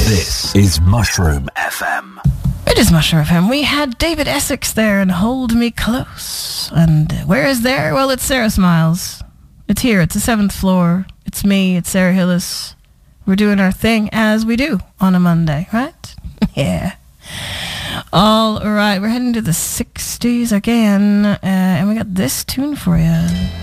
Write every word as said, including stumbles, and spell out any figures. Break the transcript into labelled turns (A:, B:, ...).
A: This is Mushroom F M.
B: It is Mushroom F M. We had David Essex there and Hold Me Close. And where is there? Well, it's Sarah Smiles. It's here. It's the seventh floor. It's me. It's Sarah Hillis. We're doing our thing as we do on a Monday, right? Yeah. All right. We're heading to the sixties again. Uh, and we got this tune for you.